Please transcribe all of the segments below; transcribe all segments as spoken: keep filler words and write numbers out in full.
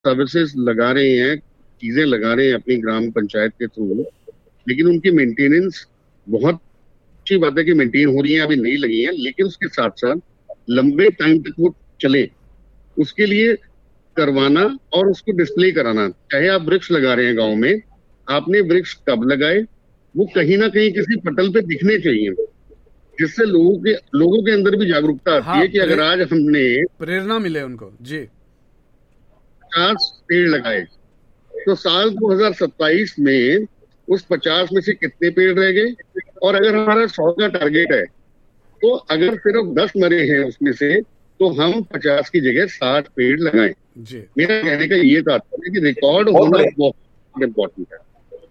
Services लगा रहे हैं, चीजें लगा रहे हैं अपनी ग्राम पंचायत के थ्रू, लेकिन उनकी मेंटेनेंस बहुत अच्छी बात है कि मेंटेन हो रही है, अभी नहीं लगी है, लेकिन उसके साथ साथ लंबे टाइम तक वो चले उसके लिए करवाना और उसको डिस्प्ले कराना। चाहे आप वृक्ष लगा रहे हैं गांव में, आपने वृक्ष कब लगाए वो कहीं ना कहीं किसी पटल पे दिखने चाहिए, जिससे लोगों के लोगों के अंदर भी जागरूकता आती हाँ, है कि अगर आज हमने प्रेरणा मिले उनको। जी, पचास पेड़ लगाए तो साल दो हज़ार सत्ताईस में उस पचास में से कितने पेड़ रह गए, और अगर हमारा सौ का टारगेट है तो अगर सिर्फ दस मरे हैं उसमें से तो हम पचास की जगह साठ पेड़ लगाएं। जी, मेरा कहने का ये तात्पर्य है कि रिकॉर्ड होना बहुत इम्पोर्टेंट है।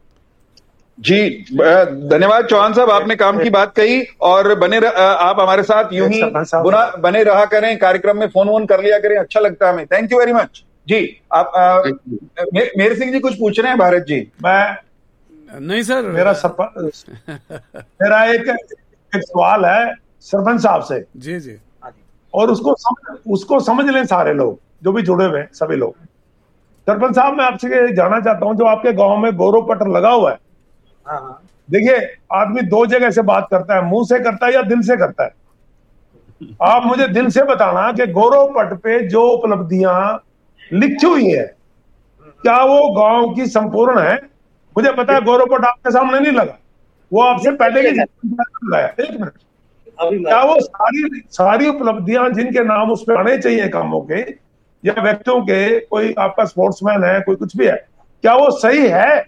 जी धन्यवाद चौहान साहब, आपने काम की बात कही और बने रह, आप हमारे साथ यूं ही बुना बने रहा करें, कार्यक्रम में फोन वोन कर लिया करें, अच्छा लगता है हमें। Thank you very much. जी आप मे, मेहर सिंह जी कुछ पूछ रहे हैं भारत जी? मैं नहीं सर, मेरा सरपंच मेरा एक, एक सवाल है सरपंच साहब से। जी जी, और उसको समझ, उसको समझ लें सारे लोग जो भी जुड़े हुए हैं, सभी लोग। सरपंच साहब मैं आपसे जानना चाहता हूं, जो आपके गांव में गौरव पत्र लगा हुआ है, देखिए आदमी दो जगह से बात करता है, मुंह से करता है या दिल से करता है। आप मुझे दिल से बताना कि गौरव पट पे जो उपलब्धियां लिखी हुई है क्या वो गांव की संपूर्ण है? मुझे पता है गौरव पट आपके सामने नहीं लगा, वो आपसे पहले की लगाया। एक मिनट, क्या वो सारी सारी उपलब्धियां जिनके नाम उस पर आने चाहिए कामों के या व्यक्तियों के, कोई आपका स्पोर्ट्समैन है, कोई कुछ भी है, क्या वो सही है?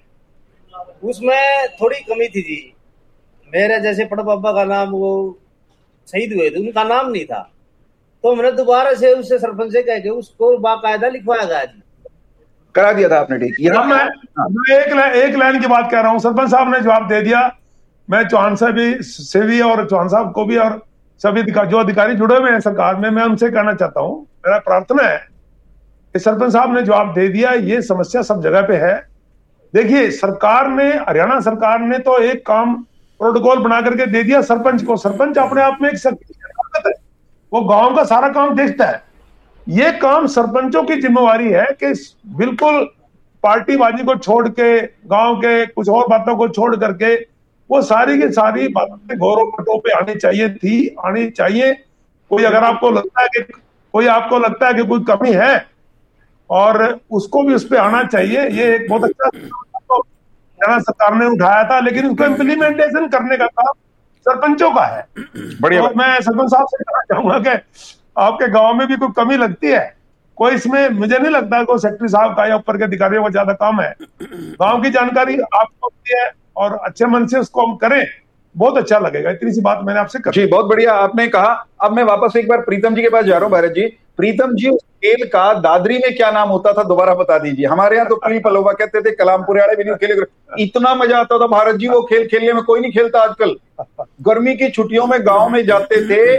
उसमें थोड़ी कमी थी जी। मेरे जैसे पड़ बाबा का नाम वो शहीद हुए थे, उनका नाम नहीं था, तो मैंने दोबारा से उससे सरपंच से कह के उसको बाकायदा लिखवाया गया जी, करा दिया था आपने। ठीक, यहाँ मैं, मैं एक ला, एक लाइन की बात कह रहा हूँ, सरपंच साहब ने जवाब दे दिया। मैं चौहान साहब भी से भी और चौहान साहब को भी और सभी जो अधिकारी जुड़े हुए हैं सरकार में, मैं उनसे कहना चाहता हूँ, मेरा प्रार्थना है कि सरपंच साहब ने जवाब दे दिया, ये समस्या सब जगह पे है। देखिए सरकार ने, हरियाणा सरकार ने तो एक काम प्रोटोकॉल बना करके दे दिया सरपंच को। सरपंच अपने आप में एक शक्ति है, वो गांव का सारा काम देखता है। ये काम सरपंचों की जिम्मेवारी है कि बिल्कुल पार्टीबाजी को छोड़ के, गांव के कुछ और बातों को छोड़ करके वो सारी की सारी बातें गौरव पटों पे आनी चाहिए थी, आनी चाहिए। कोई अगर आपको लगता है कि कोई आपको लगता है कि कोई कमी है और उसको भी उस पर आना चाहिए। ये एक बहुत अच्छा हरियाणा सरकार ने उठाया था, लेकिन उसको इम्प्लीमेंटेशन करने का काम सरपंचों का है। बढ़िया। तो मैं सरपंच साहब से कहना चाहूंगा कि आपके गांव में भी कोई कमी लगती है, कोई इसमें मुझे नहीं लगता कोई सेक्रेटरी साहब का या ऊपर के अधिकारियों का ज्यादा काम है। गांव की जानकारी आपको होती है और अच्छे मन से उसको हम करें, बहुत अच्छा लगेगा। इतनी सी बात मैंने आपसे कही। जी बहुत बढ़िया आपने कहा। अब मैं वापस एक बार प्रीतम जी के पास जा रहा हूँ। भारत जी, प्रीतम जी, उस खेल का दादरी में क्या नाम होता था दोबारा बता दीजिए। हमारे यहाँ तो पली पलोवा कहते थे, कलामपुर वाले भी नहीं खेले। इतना मजा आता था भारत जी, वो खेल खेलने में कोई नहीं खेलता आजकल। गर्मी की छुट्टियों में गांव में जाते थे,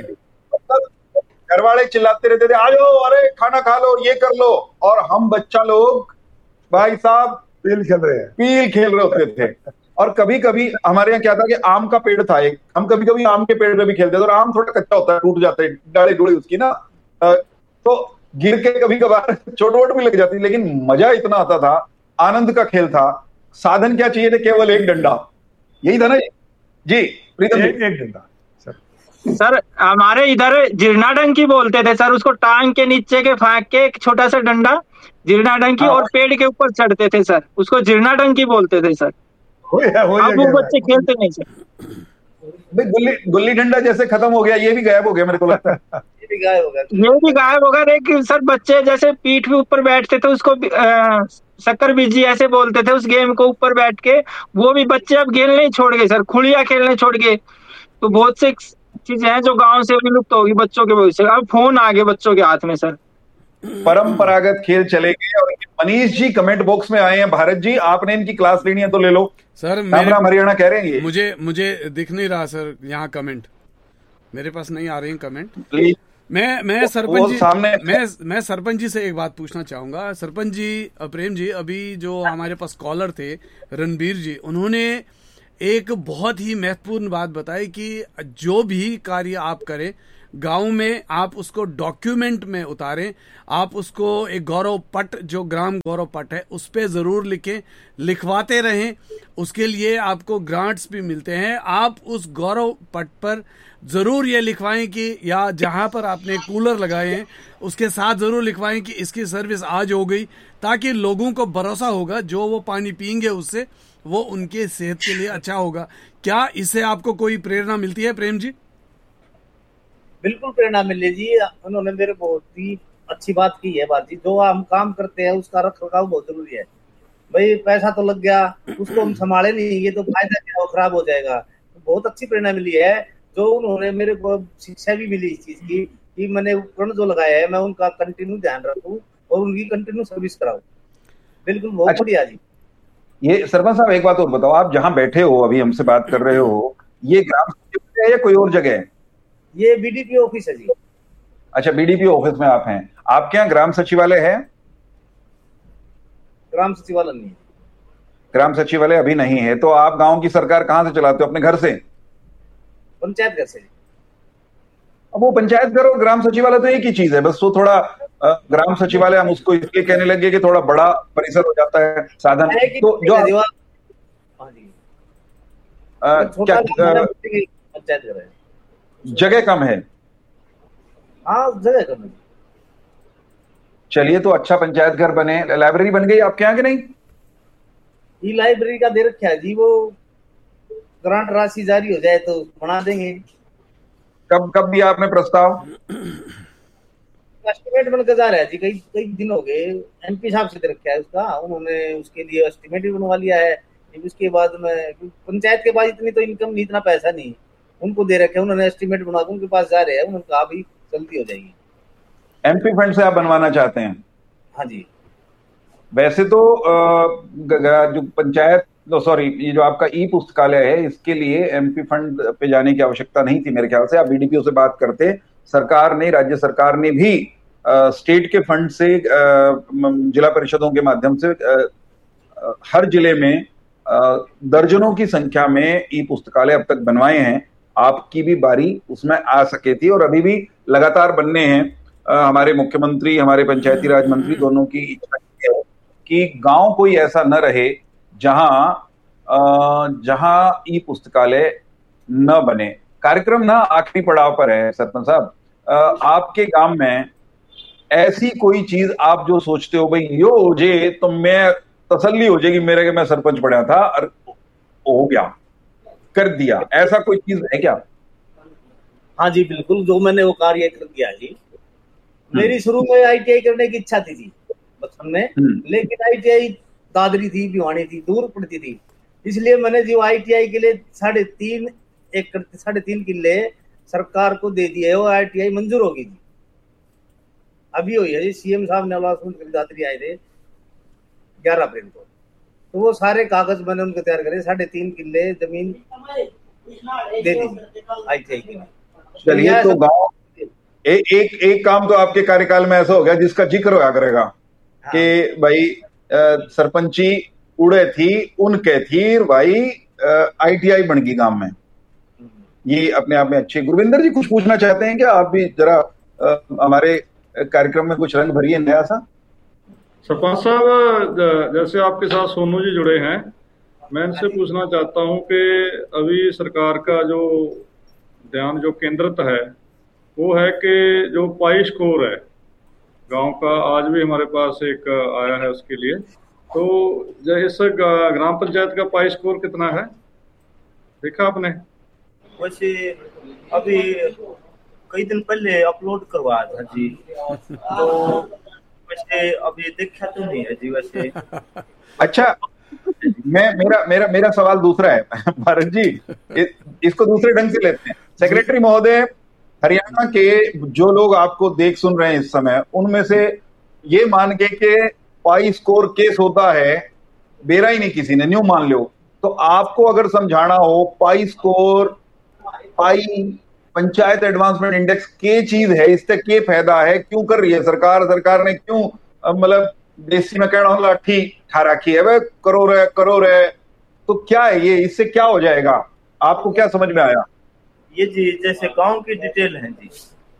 घर वाले चिल्लाते रहते थे, आ जाओ, अरे खाना खा लो, ये कर लो, और हम बच्चा लोग भाई साहब पील खेल रहे हैं, पील खेल रहे होते थे। और कभी कभी हमारे यहाँ क्या था कि आम का पेड़ था एक, हम कभी कभी आम के पेड़ पे भी खेलते थे, और आम थोड़ा कच्चा होता है, टूट जाता है, डाले डूले उसकी ना, तो गिर के कभी कभार चोट वोट भी लग जाती, लेकिन मजा इतना आता था, आनंद का खेल था। साधन क्या चाहिए थे? केवल एक डंडा, यही था ना जी प्रीतम जी? एक, एक डंडा सर, हमारे इधर जिरना डंकी बोलते थे सर, उसको टांग के नीचे के फेंक के एक छोटा सा डंडा, जिरना डंकी, और पेड़ के ऊपर चढ़ते थे सर, उसको जिरना डंकी बोलते थे सर। अब वो बच्चे खेलते नहीं सर। भाई गुल्ली गुल्ली डंडा जैसे खत्म हो गया, ये भी गायब हो गया मेरे को लगता है। ये भी गायब हो गया, ये भी गायब हो गया। लेकिन सर बच्चे जैसे पीठ के ऊपर बैठते थे, उसको शक्कर बीजी ऐसे बोलते थे उस गेम को, ऊपर बैठ के, वो भी बच्चे अब खेलने ही छोड़ गए सर, खुलिया खेलने छोड़ गए। तो बहुत से चीजें हैं जो गांव से विलुप्त होगी बच्चों के भविष्य। अब फोन आ गए बच्चों के हाथ में सर, परंपरागत खेल चले गए। और मनीष जी कमेंट बॉक्स में आए हैं, भारत जी आपने इनकी क्लास लेनी है तो ले लो सर। हरियाणा कह रहे हैं, मुझे मुझे दिख नहीं रहा सर यहाँ कमेंट, मेरे पास नहीं आ रही है कमेंट। प्लीज मैं मैं सरपंच जी सामने मैं मैं सरपंच जी से एक बात पूछना चाहूंगा। सरपंच जी, प्रेम जी, अभी जो हमारे पास कॉलर थे रणबीर जी, उन्होंने एक बहुत ही महत्वपूर्ण बात बताई कि जो भी कार्य आप करें गांव में आप उसको डॉक्यूमेंट में उतारें, आप उसको एक गौरव पट, जो ग्राम गौरव पट है, उस पे जरूर लिखें, लिखवाते रहें। उसके लिए आपको ग्रांट्स भी मिलते हैं। आप उस गौरव पट पर जरूर ये लिखवाएं कि, या जहां पर आपने कूलर लगाए हैं उसके साथ जरूर लिखवाएं कि इसकी सर्विस आज हो गई, ताकि लोगों को भरोसा होगा जो वो पानी पिएंगे उससे वो उनके सेहत के लिए अच्छा होगा। क्या इससे आपको कोई प्रेरणा मिलती है प्रेम जी? बिल्कुल प्रेरणा मिली जी। उन्होंने मेरे बहुत ही अच्छी बात की है बात जी। जो हम काम करते हैं उसका रख रखाव बहुत जरूरी है भाई। पैसा तो लग गया, उसको हम संभाले नहीं, ये तो फायदा क्या हो, खराब हो जाएगा। बहुत अच्छी प्रेरणा मिली है। जो उन्होंने मेरे को शिक्षा भी मिली इस चीज की कि मैंने उपकरण जो लगाया है मैं उनका कंटिन्यू ध्यान रखूं और उनकी कंटिन्यू सर्विस कराऊं। बिल्कुल बहुत अच्छा, बढ़िया जी। ये सरपंच साहब एक बात और बताओ, आप जहां बैठे हो अभी हमसे बात कर रहे हो, ये ग्राम सचिवालय है या कोई और जगह है? ये बीडीपी ऑफिस है जी। अच्छा, बीडीपी ऑफिस में आप हैं। आपके यहाँ ग्राम सचिवालय है? ग्राम सचिवालय नहीं है। ग्राम सचिवालय अभी नहीं है, तो आप गांव की सरकार कहां से चलाते हो? अपने घर से? पंचायत घर से। अब वो पंचायत घर और ग्राम सचिवालय तो एक ही चीज है, बस वो थोड़ा अ, ग्राम सचिवालय हम उसको इसलिए कहने लगे कि थोड़ा बड़ा परिसर हो जाता है साधन। तो जो आप, हाँ जी, अ, क्या अ, पंचायत घर है, जगह कम है? हाँ जगह कम है। चलिए, तो अच्छा पंचायत घर बने। लाइब्रेरी बन गई आपके यहाँ कि नहीं? ये लाइब्रेरी का दे रखा है जी, वो ग्रांट राशि जारी हो जाए तो बना देंगे। कब कब दिया आपने प्रस्ताव? एस्टिमेट बनकर जा रहा है जी, कई कई दिन हो गए। एमपी साहब से दे रखा है उसका, उन्होंने उसके लिए एस्टिमेट भी बनवा लिया है। उसके बाद में पंचायत के पास इतनी तो इनकम नहीं, इतना पैसा नहीं, उनको दे रखे, उन्होंने एस्टिमेट बनवा उनके पास जा रहे हैं, उन्होंने कहा अभी जल्दी हो जाएगी। एमपी फंड से आप बनवाना चाहते हैं? हाँ जी। वैसे तो अ, जो पंचायत सॉरी ये जो आपका ई पुस्तकालय है, इसके लिए एमपी फंड पे जाने की आवश्यकता नहीं थी मेरे ख्याल से। आप बीडीपीओ से बात करते। सरकार ने, राज्य सरकार ने भी आ, स्टेट के फंड से जिला परिषदों के माध्यम से आ, आ, हर जिले में आ, दर्जनों की संख्या में ई पुस्तकालय अब तक बनवाए हैं। आपकी भी बारी उसमें आ सके थी और अभी भी लगातार बनने हैं। आ, हमारे मुख्यमंत्री, हमारे पंचायती राज मंत्री दोनों की इच्छा है कि गांव कोई ऐसा न रहे जहां जहां ई पुस्तकालय न बने। कार्यक्रम ना आखिरी पड़ाव पर है सरपंच साहब। आपके गांव में ऐसी कोई चीज आप जो सोचते हो भाई यो हो जे तो मैं तसल्ली हो जाएगी मेरे के मैं सरपंच पढ़ा था और हो गया, कर दिया, ऐसा कोई चीज है क्या? हाँ जी बिल्कुल, जो मैंने वो कार्य कर दिया जी। मेरी शुरू में आईटीआई करने की इच्छा थी जी बचपन में, लेकिन आईटीआई दादरी थी, भिवानी थी, दूर पड़ती थी। इसलिए मैंने जो आईटीआई के लिए साढ़े तीन एकड़ साढ़े तीन किले सरकार को दे दिए, वो आईटीआई मंजूर होगी जी, अभी हुई है जी। सीएम साहब ने दादरी आए थे ग्यारह अप्रैल को, तो वो सारे कागज मैंने उनको तैयार करे, साढ़े तीन किले जमीन दे दी आईटीआई के लिए। चलिए, तो गांव ए, एक एक काम तो आपके कार्यकाल में ऐसा हो गया जिसका जिक्र होया करेगा। हाँ। कि भाई सरपंची उड़े थी उनके थी भाई आईटीआई बन गई गांव में, ये अपने आप में अच्छी। गुरविंदर जी कुछ पूछना चाहते हैं क्या? आप भी जरा आ, हमारे कार्यक्रम में कुछ रंग भरिए नया सा। सरपंच साहब, जैसे आपके साथ सोनू जी जुड़े हैं, मैं इनसे पूछना चाहता हूं कि अभी सरकार का जो ध्यान जो केंद्रित है वो है कि जो पाई स्कोर है गांव का, आज भी हमारे पास एक आया है उसके लिए। तो इस ग्राम पंचायत का पाई स्कोर कितना है, देखा आपने? वैसे अभी कई दिन पहले अपलोड करवाया था जी, तो वैसे अभी देखा तो नहीं है जी वैसे। अच्छा, मैं मेरा मेरा मेरा सवाल दूसरा है भारत जी, इस, इसको दूसरे ढंग से लेते हैं। सेक्रेटरी महोदय, हरियाणा के जो लोग आपको देख सुन रहे हैं इस समय, उनमें से ये मान के कि पाई स्कोर केस होता है, बेरा ही नहीं किसी ने, न्यू मान लो, तो आपको अगर समझाना हो पाई स्कोर, पाई पंचायत एडवांसमेंट इंडेक्स के चीज है, इससे के फायदा है, क्यों कर रही है सरकार, सरकार ने क्यों मतलब देसी में कहना लाठी ठा रखी है, वह करो रे करो रे, तो क्या है ये, इससे क्या हो जाएगा, आपको क्या समझ में आया? ये जी जैसे गांव की डिटेल है जी,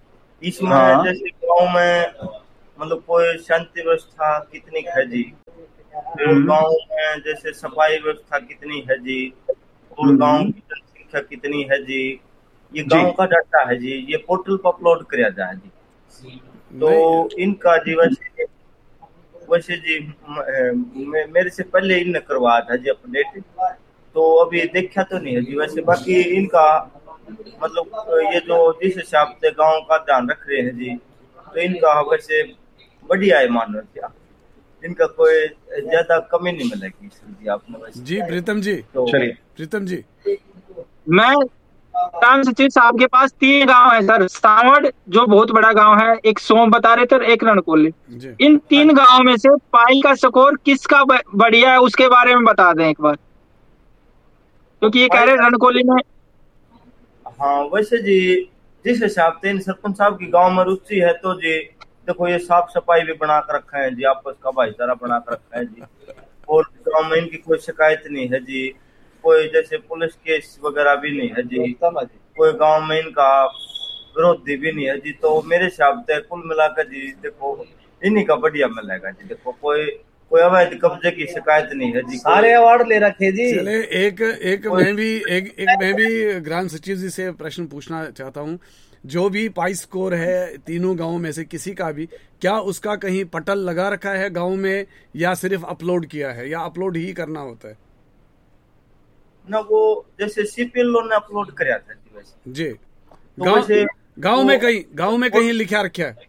इसमें हाँ। जैसे गांव में मतलब कोई शांति व्यवस्था कितनी है जी, और गांव में जैसे सफाई व्यवस्था कितनी है जी, और गांव की जनसंख्या कितनी है जी, ये गांव का डाटा है जी, ये पोर्टल पर अपलोड किया जाए जी। तो इनका जी वैसे वैसे जी मे, मेरे से पहले इनने करवाया था जी अपडेट, तो अभी देखा तो नहीं है जी। वैसे बाकी इनका मतलब ये जो जिस हिसाब से गांव का ध्यान रख रहे हैं जी, तो इनका वैसे बढ़िया है, मान लो इनका कोई ज्यादा कमी नहीं मिलेगी जी। आपने वैसे जी प्रीतम जी, तो चलिए प्रीतम जी, मैं ग्राम सचिव साहब के पास तीन गांव है सर, सावड़ जो बहुत बड़ा गांव है, एक सोम बता रहे थे और एक रणकोली। इन तीन गांव में से पाई का स्कोर किसका बढ़िया है उसके बारे में बता दें एक बार, क्योंकि ये कह रहे रणकोली में। हाँ वैसे जी जिस हिसाब से इन सरपंच साहब की गांव में रुचि है, तो जी देखो ये साफ सफाई भी बना कर रखा है जी, आपस का भाईचारा बना कर रखा है जी, और गांव में इनकी कोई शिकायत नहीं है जी, कोई जैसे पुलिस केस वगैरह भी नहीं है जी, कोई गांव में इनका विरोधी भी नहीं है जी। तो मेरे हिसाब से कुल मिलाकर जी देखो इन्हीं का बढ़िया मिलेगा जी। देखो कोई कोई अवैध कब्जे की शिकायत नहीं है जी, सारे अवार्ड ले रखे जी। चले एक एक मैं भी एक एक मैं भी ग्राम सचिव जी से प्रश्न पूछना चाहता हूँ। जो भी पाई स्कोर है तीनों गांवों में से किसी का भी, क्या उसका कहीं पटल लगा रखा है गांव में, या सिर्फ अपलोड किया है, या अपलोड ही करना होता है? ना वो जैसे सीपीएल ने अपलोड कराया था जी वैसे जी। तो गांव वैसे गांव में कहीं गांव में कहीं लिखा रखा है?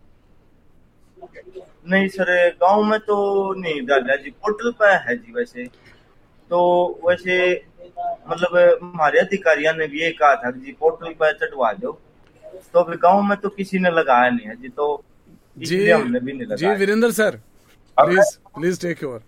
नहीं सर, गांव में तो नहीं डाला जी, पोर्टल पे है जी। वैसे तो वैसे मतलब हमारे अधिकारियों ने भी ये कहा था जी पोर्टल पे चढ़वा दो, तो अभी गांव में तो किसी ने लगाया नहीं है जी, तो इसलिए हमने भी नहीं लगाया। जी Virendra sir, please please take over.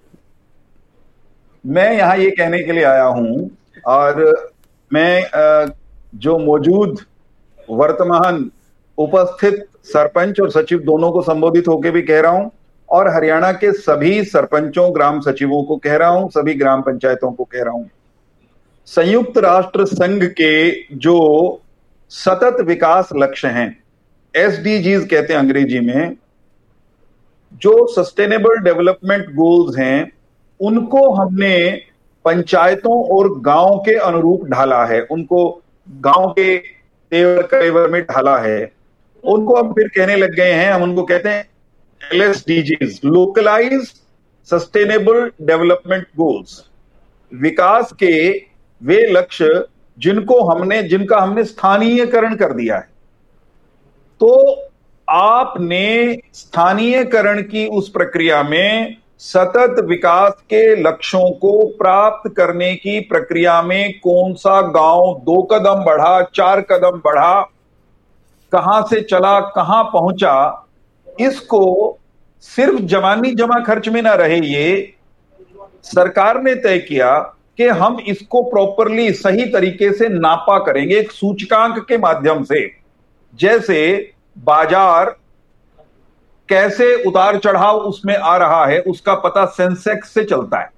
मैं यहाँ ये कहने के लिए आया हूं, और मैं जो मौजूद वर्तमान उपस्थित सरपंच और सचिव दोनों को संबोधित होकर भी कह रहा हूं, और हरियाणा के सभी सरपंचों ग्राम सचिवों को कह रहा हूं, सभी ग्राम पंचायतों को कह रहा हूं, संयुक्त राष्ट्र संघ के जो सतत विकास लक्ष्य हैं, एसडीजीज कहते हैं अंग्रेजी में, जो सस्टेनेबल डेवलपमेंट गोल्स हैं, उनको हमने पंचायतों और गांव के अनुरूप ढाला है, उनको गांव के तेवर करेवर में ढाला है। उनको हम फिर कहने लग गए हैं, हम उनको कहते हैं एलएसडीजीज, लोकलाइज सस्टेनेबल डेवलपमेंट गोल्स, विकास के वे लक्ष्य जिनको हमने जिनका हमने स्थानीयकरण कर दिया है। तो आपने स्थानीयकरण की उस प्रक्रिया में सतत विकास के लक्ष्यों को प्राप्त करने की प्रक्रिया में कौन सा गांव दो कदम बढ़ा, चार कदम बढ़ा, कहां से चला, कहां पहुंचा, इसको सिर्फ जवानी जमा खर्च में ना रहे, ये सरकार ने तय किया कि हम इसको प्रॉपरली सही तरीके से नापा करेंगे एक सूचकांक के माध्यम से। जैसे बाजार कैसे उतार चढ़ाव उसमें आ रहा है उसका पता सेंसेक्स से चलता है,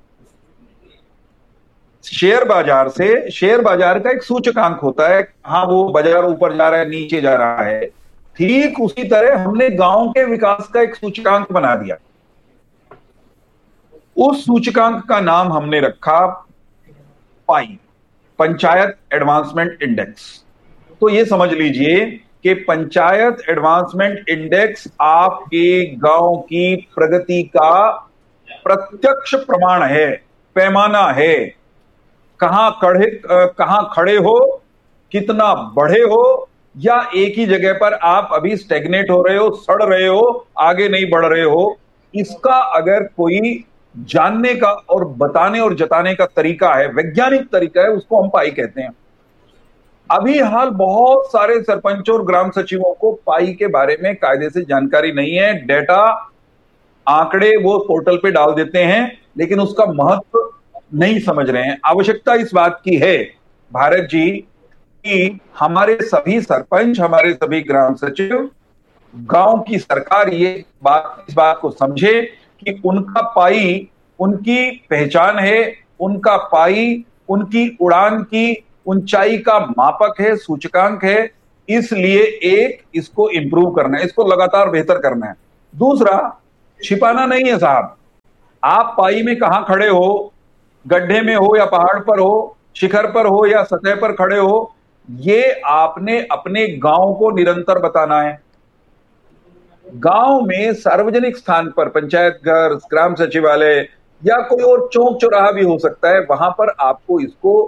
शेयर बाजार से, शेयर बाजार का एक सूचकांक होता है, हाँ वो बाजार ऊपर जा रहा है, नीचे जा रहा है। ठीक उसी तरह हमने गांव के विकास का एक सूचकांक बना दिया, उस सूचकांक का नाम हमने रखा पाई, पंचायत एडवांसमेंट इंडेक्स। तो ये समझ लीजिए कि पंचायत एडवांसमेंट इंडेक्स आपके गांव की प्रगति का प्रत्यक्ष प्रमाण है, पैमाना है। कहां खड़े कहां खड़े हो, कितना बढ़े हो, या एक ही जगह पर आप अभी स्टेगनेट हो रहे हो, सड़ रहे हो, आगे नहीं बढ़ रहे हो, इसका अगर कोई जानने का और बताने और जताने का तरीका है, वैज्ञानिक तरीका है, उसको हम पाई कहते हैं। अभी हाल बहुत सारे सरपंचों और ग्राम सचिवों को पाई के बारे में कायदे से जानकारी नहीं है। डेटा आंकड़े वो पोर्टल पे डाल देते हैं, लेकिन उसका महत्व नहीं समझ रहे हैं। आवश्यकता इस बात की है भारत जी कि हमारे सभी सरपंच, हमारे सभी ग्राम सचिव, गांव की सरकार ये बात इस बात को समझे कि उनका पाई उनकी पहचान है, उनका पाई उनकी उड़ान की ऊंचाई का मापक है, सूचकांक है, इसलिए एक, इसको इंप्रूव करना है, इसको लगातार बेहतर करना है। दूसरा, छिपाना नहीं है साहब। आप पाई में कहां खड़े हो, गड्ढे में हो या पहाड़ पर हो, शिखर पर हो या सतह पर खड़े हो, ये आपने अपने गांव को निरंतर बताना है। गांव में सार्वजनिक स्थान पर, पंचायत घर, ग्राम सचिवालय या कोई और चौक चौराहा भी हो सकता है, वहां पर आपको इसको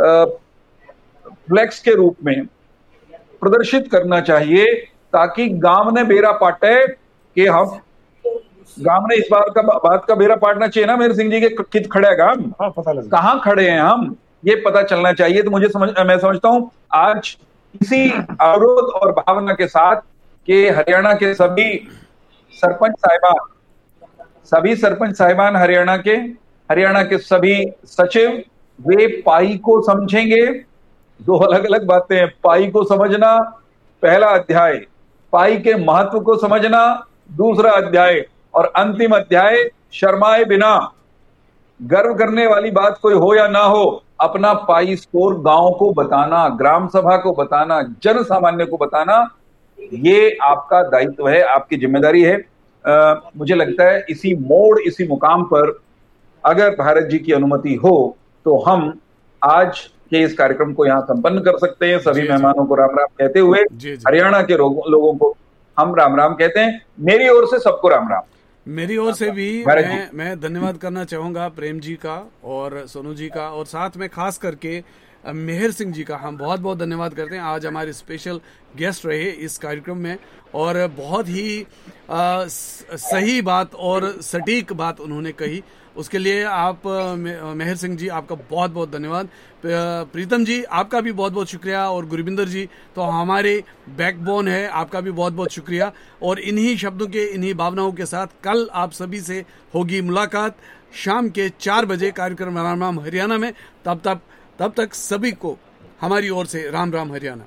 फ्लेक्स के रूप में प्रदर्शित करना चाहिए, ताकि गांव ने बेरा पाटे कि हम गांव ने इस बार का बात का बेरा पाटना चाहिए ना मेहर सिंह जी के कित खड़े हैं गांव, हाँ, पता लगे कहां खड़े हैं हम, ये पता चलना चाहिए। तो मुझे समझ मैं समझता हूं आज इसी अवरोध और भावना के साथ कि हरियाणा के सभी सरपंच साहिबान सभी सरपंच साहिबान हरियाणा के हरियाणा के सभी सचिव वे पाई को समझेंगे। दो अलग अलग बातें हैं, पाई को समझना पहला अध्याय, पाई के महत्व को समझना दूसरा अध्याय, और अंतिम अध्याय शर्माए बिना, गर्व करने वाली बात कोई हो या ना हो, अपना पाई स्कोर गांव को बताना, ग्राम सभा को बताना, जन सामान्य को बताना, ये आपका दायित्व है, आपकी जिम्मेदारी है। आ, मुझे लगता है इसी मोड़, इसी मुकाम पर अगर भारत जी की अनुमति हो तो हम आज के इस कार्यक्रम को यहाँ संपन्न कर सकते हैं। सभी मेहमानों को राम राम कहते हुए हरियाणा के लोगों को हम राम राम कहते हैं। मेरी ओर से सबको राम राम। मेरी ओर से भी मैं मैं धन्यवाद करना चाहूंगा प्रेम जी का और सोनू जी का, और साथ में खास करके मेहर सिंह जी का हम बहुत बहुत धन्यवाद करते हैं। आज हमारे स्पेशल गेस्ट रहे इस कार्यक्रम में और बहुत ही आ, सही बात और सटीक बात उन्होंने कही, उसके लिए आप मेहर सिंह जी आपका बहुत बहुत धन्यवाद। प्रीतम जी आपका भी बहुत बहुत शुक्रिया, और गुरविंदर जी तो हमारे बैकबोन है, आपका भी बहुत बहुत शुक्रिया। और इन्हीं शब्दों के, इन्हीं भावनाओं के साथ कल आप सभी से होगी मुलाकात शाम के चार बजे कार्यक्रम राम राम हरियाणा में। तब तक तब तक सभी को हमारी ओर से राम राम हरियाणा।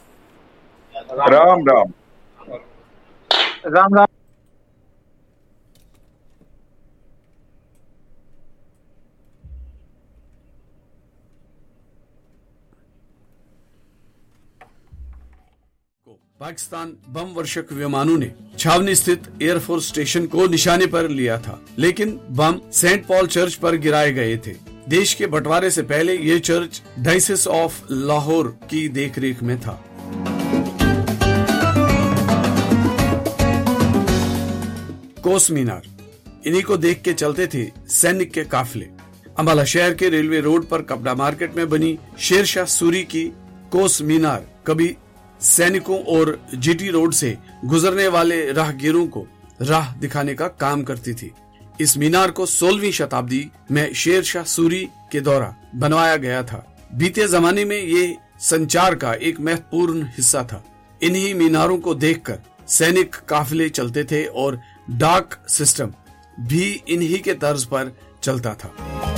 राम राम राम राम। पाकिस्तान बम वर्षक विमानों ने छावनी स्थित एयरफोर्स स्टेशन को निशाने पर लिया था, लेकिन बम सेंट पॉल चर्च पर गिराए गए थे। देश के बंटवारे से पहले ये चर्च डायसिस ऑफ लाहौर की देखरेख में था। कोस मीनार, इन्हीं को देख के चलते थे सैनिक के काफिले। अंबाला शहर के रेलवे रोड पर कपड़ा मार्केट में बनी शेरशाह सूरी की कोस मीनार कभी सैनिकों और जीटी रोड से गुजरने वाले राहगीरों को राह दिखाने का काम करती थी। इस मीनार को सोलहवीं शताब्दी में शेरशाह सूरी के द्वारा बनवाया गया था। बीते जमाने में ये संचार का एक महत्वपूर्ण हिस्सा था। इन्हीं मीनारों को देखकर सैनिक काफिले चलते थे और डाक सिस्टम भी इन्हीं के तर्ज पर चलता था।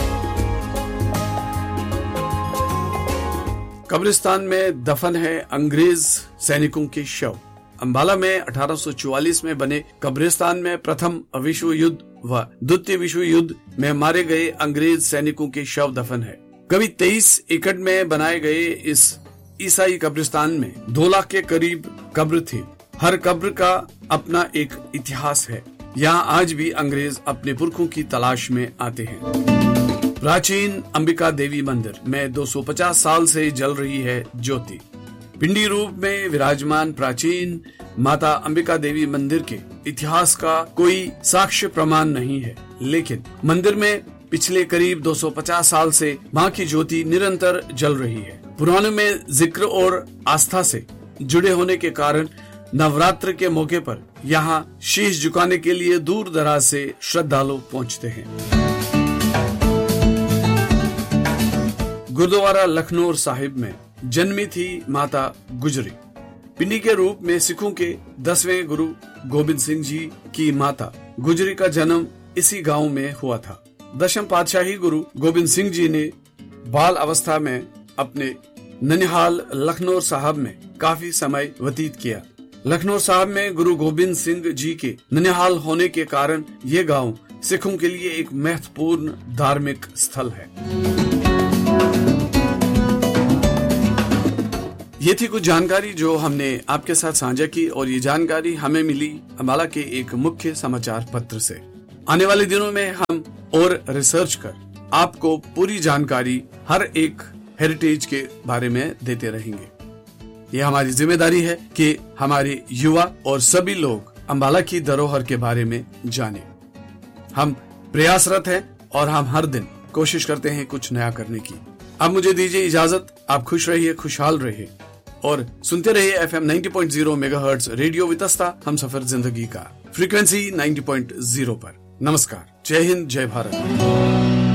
कब्रिस्तान में दफन है अंग्रेज सैनिकों के शव। अंबाला में अठारह सौ चौवालीस में बने कब्रिस्तान में प्रथम विश्व युद्ध व द्वितीय विश्व युद्ध में मारे गए अंग्रेज सैनिकों के शव दफन है। कभी तेईस एकड़ में बनाए गए इस ईसाई कब्रिस्तान में दो लाख के करीब कब्र थी। हर कब्र का अपना एक इतिहास है। यहाँ आज भी अंग्रेज अपने पुरखों की तलाश में आते हैं। प्राचीन अंबिका देवी मंदिर में दो सौ पचास साल से जल रही है ज्योति। पिंडी रूप में विराजमान प्राचीन माता अंबिका देवी मंदिर के इतिहास का कोई साक्ष्य प्रमाण नहीं है, लेकिन मंदिर में पिछले करीब दो सौ पचास साल से मां की ज्योति निरंतर जल रही है। पुराणों में जिक्र और आस्था से जुड़े होने के कारण नवरात्र के मौके पर यहाँ शीश झुकाने के लिए दूर दराज से श्रद्धालु पहुँचते हैं। गुरुद्वारा लखनौर साहिब में जन्मी थी माता गुजरी। पिंडी के रूप में सिखों के दसवें गुरु गोबिंद सिंह जी की माता गुजरी का जन्म इसी गांव में हुआ था। दशम पातशाही गुरु गोबिंद सिंह जी ने बाल अवस्था में अपने ननिहाल लखनौर साहब में काफी समय व्यतीत किया। लखनौर साहब में गुरु गोबिंद सिंह जी के ननिहाल होने के कारण ये गांव सिखों के लिए एक महत्वपूर्ण धार्मिक स्थल है। ये थी कुछ जानकारी जो हमने आपके साथ साझा की और ये जानकारी हमें मिली अम्बाला के एक मुख्य समाचार पत्र से। आने वाले दिनों में हम और रिसर्च कर आपको पूरी जानकारी हर एक हेरिटेज के बारे में देते रहेंगे। ये हमारी जिम्मेदारी है कि हमारे युवा और सभी लोग अम्बाला की धरोहर के बारे में जाने। हम प्रयासरत हैं और हम हर दिन कोशिश करते हैं कुछ नया करने की। अब मुझे दीजिए इजाजत। आप खुश रहिए, खुशहाल रहिए और सुनते रहिए F M ninety point zero megahertz radio Vitasta, हम सफर जिंदगी का फ्रीक्वेंसी नाइंटी पॉइंट ज़ीरो पर। नमस्कार, जय हिंद, जय भारत।